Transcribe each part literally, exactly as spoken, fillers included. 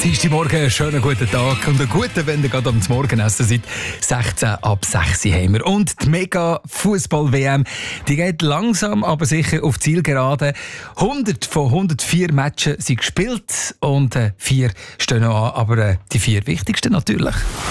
Dienstagmorgen, schönen guten Tag und einen guten, wenn ihr gerade am Morgenessen seid. sechzehn ab sechs haben wir. Und die Mega-Fußball-W M, die geht langsam, aber sicher auf Zielgerade. hundert von hundertvier Matches sind gespielt und äh, vier stehen noch an, aber äh, die vier wichtigsten natürlich.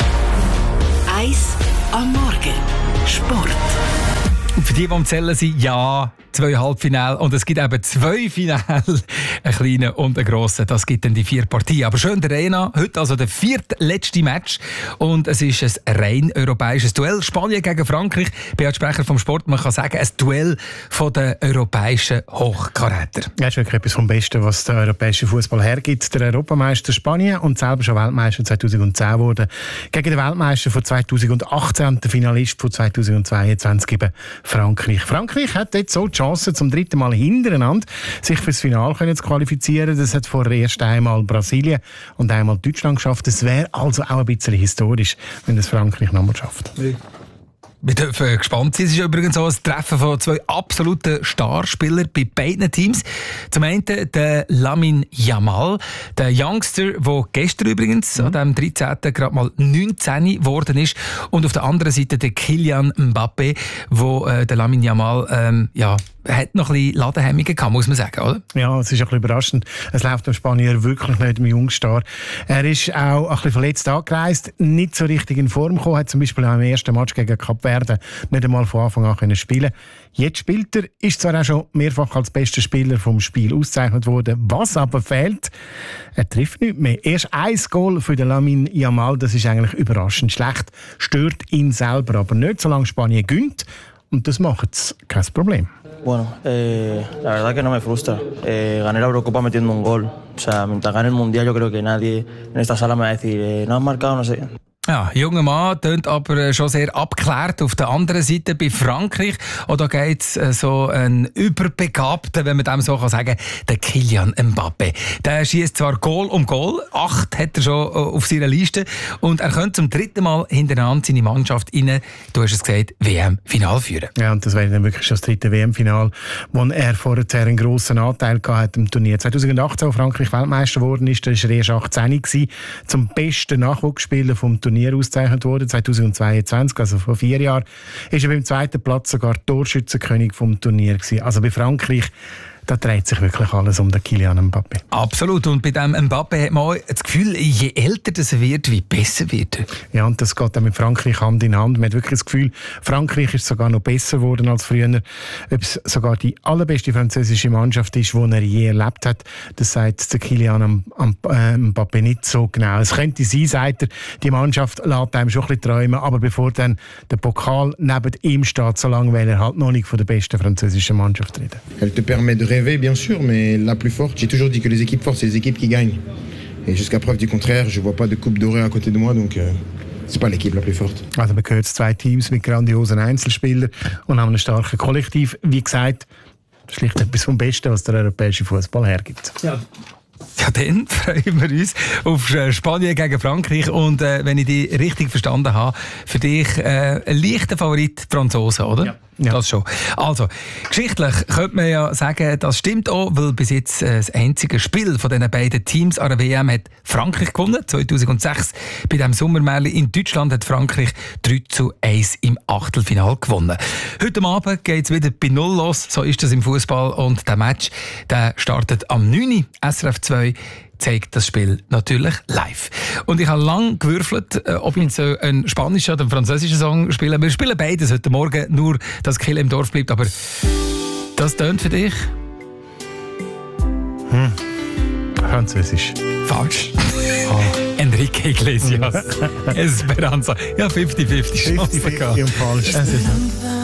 Eis am Morgen. Sport. Und für die, die am Zählen sind, ja, zwei Halbfinale und es gibt eben zwei Finale, einen kleinen und einen grossen. Das gibt dann die vier Partien. Aber schön der Arena, heute also der viertletzte Match und es ist ein rein europäisches Duell. Spanien gegen Frankreich. Beat Sprecher vom Sport, man kann sagen, ein Duell von den europäischen Hochkarätern. Das ist wirklich etwas vom Besten, was der europäische Fußball hergibt. Der Europameister Spanien und selber schon Weltmeister zweitausendzehn geworden. Gegen den Weltmeister von zweitausendachtzehn und den Finalist von zweitausendzweiundzwanzig eben Frankreich. Frankreich hat jetzt so die Chance, zum dritten Mal hintereinander sich fürs Finale zu qualifizieren. Das hat vorher erst einmal Brasilien und einmal Deutschland geschafft. Das wäre also auch ein bisschen historisch, wenn das Frankreich nochmal schafft. Ja. Wir dürfen gespannt sein. Es ist übrigens auch ein Treffen von zwei absoluten Starspielern bei beiden Teams. Zum einen der Lamine Yamal, der Youngster, der gestern übrigens mhm. an dem dreizehnten gerade mal neunzehn geworden ist. Und auf der anderen Seite der Kylian Mbappé, wo äh, der Lamine Yamal ähm, ja, hat noch ein bisschen Ladehemmungen gehabt, muss man sagen, oder? Ja, es ist ein bisschen überraschend. Es läuft dem Spanier wirklich nicht im Jungstar. Er ist auch ein bisschen verletzt angereist, nicht so richtig in Form gekommen, hat zum Beispiel auch im ersten Match gegen Kap Verde nicht einmal von Anfang an können spielen. Jetzt spielt er, ist zwar auch schon mehrfach als bester Spieler vom Spiel ausgezeichnet worden, was aber fehlt, er trifft nicht mehr. Erst ein Goal für den Lamine Yamal, das ist eigentlich überraschend schlecht, stört ihn selber aber nicht, solange Spanien gönnt. Und das macht es kein Problem. Bueno, eh, la verdad que no me frustra. Eh, gané la Eurocopa metiendo un gol. O sea, mientras gane el Mundial, yo creo que nadie en esta sala me va a decir, eh, no has marcado, no sé. Ja, junger Mann, tönt aber schon sehr abgeklärt. Auf der anderen Seite bei Frankreich, und da geht es so einen Überbegabten, wenn man dem so sagen kann, der Kylian Mbappé. Der schießt zwar Goal um Goal, acht hat er schon auf seiner Liste, und er könnte zum dritten Mal hintereinander seine Mannschaft rein, du hast es gesagt, W M-Final führen. Ja, und das wäre dann wirklich schon das dritte W M-Final, wo er vorher einen grossen Anteil hatte im Turnier. zweitausendachtzehn, als Frankreich Weltmeister geworden ist, da war er erst achtzehn gewesen, zum besten Nachwuchsspieler vom Turnier ausgezeichnet wurde, zweitausendzweiundzwanzig, also vor vier Jahren, ist er beim zweiten Platz sogar Torschützenkönig vom Turnier gewesen. Also bei Frankreich, da dreht sich wirklich alles um den Kylian Mbappé. Absolut. Und bei dem Mbappé hat man auch das Gefühl, je älter das wird, wie besser wird er. Ja, und das geht auch mit Frankreich Hand in Hand. Man hat wirklich das Gefühl, Frankreich ist sogar noch besser geworden als früher. Ob es sogar die allerbeste französische Mannschaft ist, die er je erlebt hat, das sagt der Kylian Mbappé nicht so genau. Es könnte sein, sagt er, die Mannschaft lässt einem schon ein bisschen träumen, aber bevor dann der Pokal neben ihm steht, so lange will er halt noch nicht von der besten französischen Mannschaft reden. Elle te permet de rêver, bien sûr, mais la plus forte, j'ai toujours dit que les équipes fortes, c'est les équipes qui gagnent. Et jusqu'à preuve du contraire, je vois pas de coupe dorée à côté de moi, donc euh, c'est pas l'équipe la plus forte. Also man gehört zwei Teams mit grandiosen Einzelspielern und haben ein starkes Kollektiv. Wie gesagt, schlicht etwas vom Besten, was der europäische Fußball hergibt. Ja. Ja, dann freuen wir uns auf Spanien gegen Frankreich. Und äh, wenn ich dich richtig verstanden habe, für dich äh, ein leichter Favorit die Franzosen, oder? Ja. Ja. Das schon. Also, geschichtlich könnte man ja sagen, das stimmt auch, weil bis jetzt äh, das einzige Spiel von diesen beiden Teams an der W M hat Frankreich gewonnen, zweitausendsechs. Bei dem Sommermärchen in Deutschland hat Frankreich drei zu eins im Achtelfinale gewonnen. Heute Abend geht es wieder bei Null los, so ist das im Fußball. Und der Match der startet am neun Uhr, S R F zwei. Zeigt das Spiel natürlich live. Und ich habe lange gewürfelt, ob ich jetzt einen spanischen oder einen französischen Song spielen. Wir spielen beides heute Morgen, nur dass Kill im Dorf bleibt. Aber das tönt für dich? Hm. Französisch. Falsch. Oh. Enrique Iglesias. Esperanza. Ja, fünfzig fünfzig Chancen. fünfzig fünfzig und falsch.